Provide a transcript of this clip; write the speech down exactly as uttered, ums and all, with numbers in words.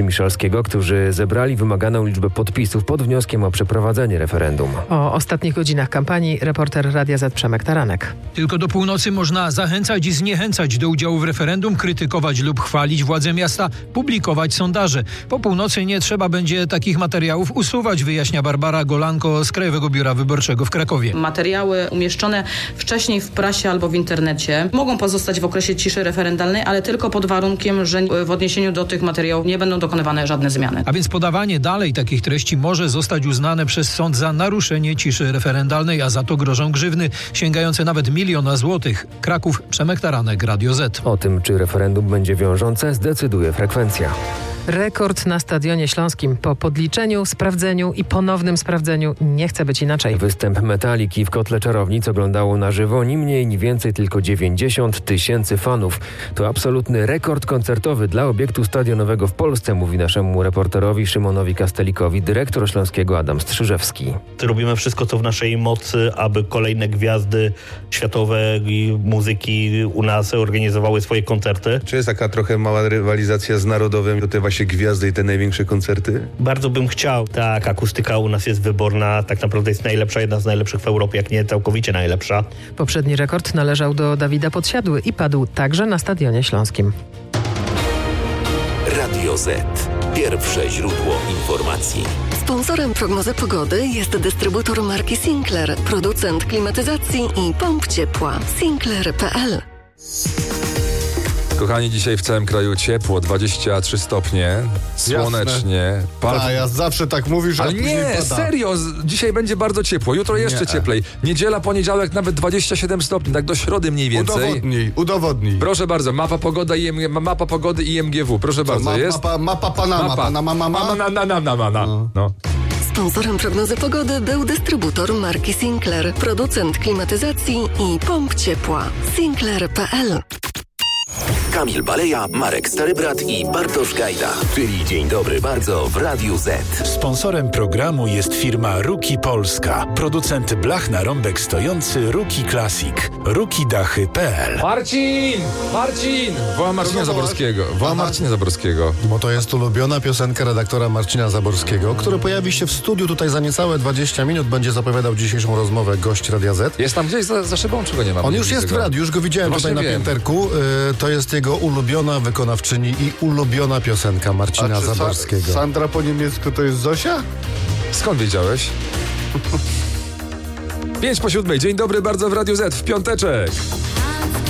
Miszalskiego, którzy zebrali wymaganą liczbę podpisów pod wnioskiem o przeprowadzenie referendum. O ostatnich godzinach kampanii reporter Radia Z Przemek Taranek. Tylko do północy można zachęcać i zniechęcać do udziału w referendum, krytykować lub chwalić władze miasta, publikować sondaże. Po północy nie trzeba będzie takich materiałów usuwać, wyjaśnia Barbara Golanko z Krajowego Biura Wyborczego w Krakowie. Materiały umieszczone wcześniej w prasie albo w internecie mogą pozostać w okresie ciszy referendalnej, ale tylko pod warunkiem, że w odniesieniu do tych materiałów nie będą dokonywane żadne zmiany. A więc podawanie dalej takich treści może zostać uznane przez sąd za naruszenie ciszy referendalnej, a za to grożą grzywny sięgające nawet miliona złotych. Kraków, Przemek Taranek, Radio Z. O tym, czy referendum będzie wiążące, zdecyduje frekwencja. Rekord na Stadionie Śląskim. Po podliczeniu, sprawdzeniu i ponownym sprawdzeniu nie chce być inaczej. Występ Metaliki w Kotle Czarownic oglądało na żywo ni mniej, ni więcej tylko dziewięćdziesiąt tysięcy fanów. To absolutny rekord koncertowy dla obiektu stadionowego w Polsce, mówi naszemu reporterowi Szymonowi Kastelikowi dyrektor śląskiego Adam Strzyżewski. Robimy wszystko, co w naszej mocy, aby kolejne gwiazdy światowej muzyki u nas organizowały swoje koncerty. Czy jest taka trochę mała rywalizacja z narodowym, te właśnie gwiazdy i te największe koncerty? Bardzo bym chciał. Tak, akustyka u nas jest wyborna, tak naprawdę jest najlepsza, jedna z najlepszych w Europie, jak nie całkowicie najlepsza. Poprzedni rekord należał do Dawida Podsiadły i padł także na Stadionie Śląskim. Radio Z. Pierwsze źródło informacji. Sponsorem prognozy pogody jest dystrybutor marki Sinclair, producent klimatyzacji i pomp ciepła. Sinclair kropka p l. Kochani, dzisiaj w całym kraju ciepło, dwadzieścia trzy stopnie, słonecznie. Pal... A ja zawsze tak mówisz, ale a później nie, pada. Serio, dzisiaj będzie bardzo ciepło, jutro jeszcze nie. cieplej. Niedziela, poniedziałek nawet dwadzieścia siedem stopni, tak do środy mniej więcej. Udowodnij, udowodnij. Proszę bardzo, mapa, pogoda i M... mapa pogody i M G W, proszę Co, bardzo, ma, jest? Mapa, mapa Panama, mapa. Panama, mama. Mama, na, na, na, na, na. No. No. Sponsorem prognozy pogody był dystrybutor marki Sinclair, producent klimatyzacji i pomp ciepła. Sinclair kropka p l. Kamil Baleja, Marek Starybrat i Bartosz Gajda. Czyli Dzień Dobry Bardzo w Radiu Z. Sponsorem programu jest firma Ruki Polska. Producent blach na rąbek stojący Ruki Classic. ruki dachy kropka p l. Marcin! Marcin! Wołam Marcina Zaborskiego. Wołam Marcina Zaborskiego. Bo to jest ulubiona piosenka redaktora Marcina Zaborskiego, który pojawi się w studiu tutaj za niecałe dwadzieścia minut. Będzie zapowiadał dzisiejszą rozmowę gość Radia Z. Jest tam gdzieś za, za szybą, czego nie ma? On już jest w radiu, już go widziałem Właśnie tutaj na wiem. pięterku. Yy, to jest jego ulubiona wykonawczyni i ulubiona piosenka Marcina A czy Zaborskiego. Sa- Sandra po niemiecku to jest Zosia? Skąd wiedziałeś? Pięć po siódmej. Dzień dobry bardzo w Radiu Z w piąteczek.